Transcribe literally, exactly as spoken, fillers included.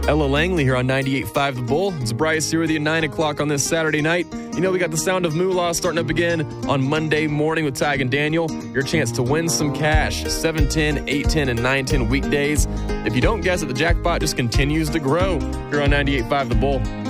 Ella Langley here on ninety-eight point five The Bull. It's Bryce here with you at nine o'clock on this Saturday night. You know, we got the Sound of Moolah starting up again on Monday morning with Tig and Daniel. Your chance to win some cash, seven ten, eight ten, and nine ten weekdays. If you don't guess it, the jackpot just continues to grow. You're on ninety-eight point five The Bull.